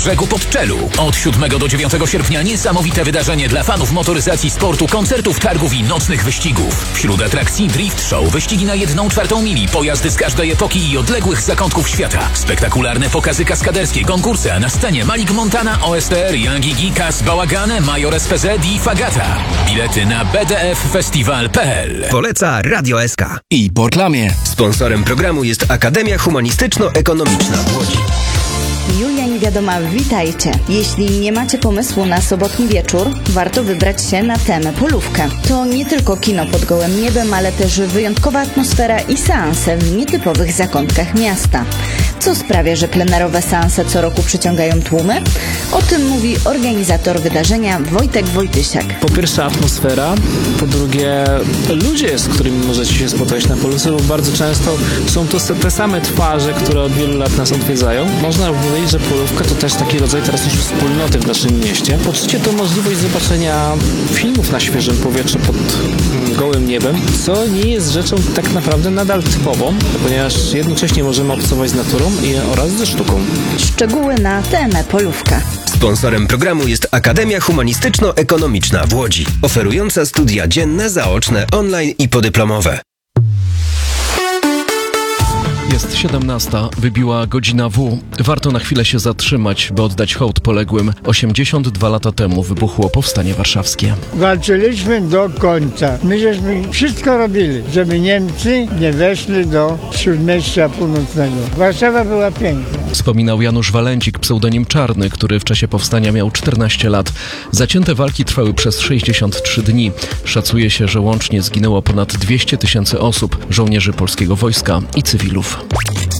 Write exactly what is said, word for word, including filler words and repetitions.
brzegu Podczelu. Od siódmego do dziewiątego sierpnia niesamowite wydarzenie dla fanów motoryzacji, sportu, koncertów, targów i nocnych wyścigów. Wśród atrakcji Drift Show, wyścigi na jedną czwartą mili, pojazdy z każdej epoki i odległych zakątków świata. Spektakularne pokazy kaskaderskie, konkursy, a na scenie Malik Montana, O S T R, Young Iggy, Kas Bałagane, Major S P Z i Fagata. Bilety na b d f festival kropka p l. Poleca Radio S K. I po reklamie. Sponsorem programu jest Akademia Humanistyczno-Ekonomiczna w Łodzi. Julia Niewiadoma, witajcie. Jeśli nie macie pomysłu na sobotni wieczór, warto wybrać się na Temę Polówkę. To nie tylko kino pod gołym niebem, ale też wyjątkowa atmosfera i seanse w nietypowych zakątkach miasta. Co sprawia, że plenerowe seanse co roku przyciągają tłumy? O tym mówi organizator wydarzenia Wojtek Wojtysiak. Po pierwsze atmosfera, po drugie ludzie, z którymi możecie się spotkać na Polówce, bo bardzo często są to te same twarze, które od wielu lat nas odwiedzają. Można powiedzieć, że Polówka to też taki rodzaj teraz już wspólnoty w naszym mieście. Po trzecie to możliwość zobaczenia filmów na świeżym powietrzu pod gołym niebem, co nie jest rzeczą tak naprawdę nadal typową, ponieważ jednocześnie możemy obcować z naturą i, oraz ze sztuką. Szczegóły na Temę Polówka. Sponsorem programu jest Akademia Humanistyczno-Ekonomiczna w Łodzi, oferująca studia dzienne, zaoczne, online i podyplomowe. Jest siedemnasta, wybiła godzina W. Warto na chwilę się zatrzymać, by oddać hołd poległym. osiemdziesiąt dwa lata temu wybuchło Powstanie Warszawskie. Walczyliśmy do końca. My żeśmy wszystko robili, żeby Niemcy nie weszli do Śródmieścia Północnego. Warszawa była piękna. Wspominał Janusz Walencik, pseudonim Czarny, który w czasie powstania miał czternaście lat. Zacięte walki trwały przez sześćdziesiąt trzy dni. Szacuje się, że łącznie zginęło ponad dwieście tysięcy osób, żołnierzy polskiego wojska i cywilów.